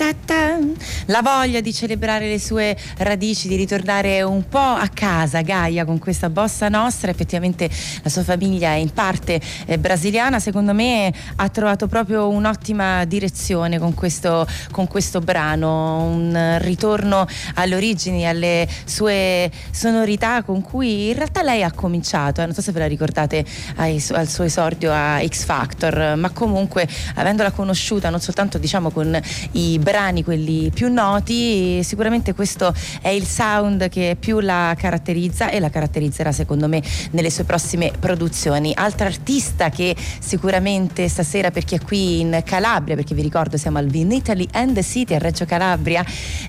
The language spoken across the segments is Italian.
La voglia di celebrare le sue radici, di ritornare un po' a casa, Gaia, con questa bossa nostra. Effettivamente la sua famiglia è in parte brasiliana. Secondo me ha trovato proprio un'ottima direzione con questo brano, un ritorno alle origini, alle sue sonorità con cui in realtà lei ha cominciato. Non so se ve la ricordate al suo esordio a X Factor, ma comunque avendola conosciuta non soltanto diciamo con i brani quelli più noti, sicuramente questo è il sound che più la caratterizza e la caratterizzerà secondo me nelle sue prossime produzioni. Altra artista che sicuramente stasera, per chi è qui in Calabria, perché vi ricordo siamo al Vinitaly and the City a Reggio Calabria,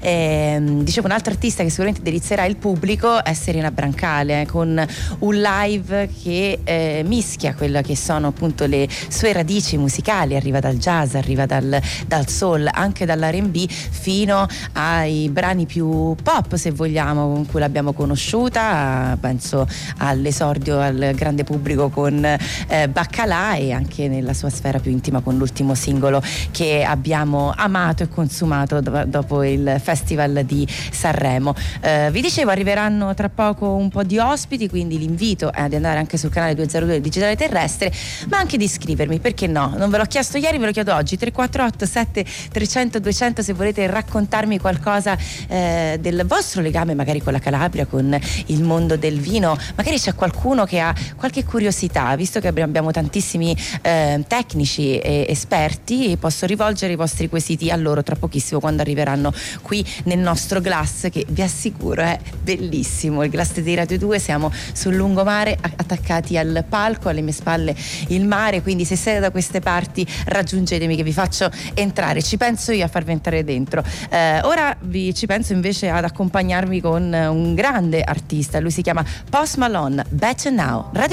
dicevo un'altra artista che sicuramente delizierà il pubblico è Serena Brancale, con un live che mischia quella che sono appunto le sue radici musicali, arriva dal jazz, arriva dal soul, anche dall'R&B, fino ai brani più pop, se vogliamo, con cui l'abbiamo conosciuta, penso all'esordio al grande pubblico con Baccalà, e anche nella sua sfera più intima con l'ultimo singolo che abbiamo amato e consumato dopo il Festival di Sanremo. Vi dicevo, arriveranno tra poco un po' di ospiti, quindi l'invito è ad andare anche sul canale 202 del Digitale Terrestre, ma anche di iscrivermi, perché no? Non ve l'ho chiesto ieri, ve lo chiedo oggi. 348 7300 200 se volete raccontarmi qualcosa del vostro legame magari con la Calabria, con il mondo del vino. Magari c'è qualcuno che ha qualche curiosità, visto che abbiamo tantissimi tecnici e esperti, posso rivolgere i vostri quesiti a loro tra pochissimo, quando arriveranno qui nel nostro Glass, che vi assicuro è bellissimo. Il Glass di Radio 2, siamo sul lungomare attaccati al palco, alle mie spalle il mare, quindi se siete da queste parti raggiungetemi che vi faccio entrare, ci penso io a farvi entrare dentro. Ora ci penso invece ad accompagnarvi con un grande artista, lui si chiama Post Malone. Better Now, Radio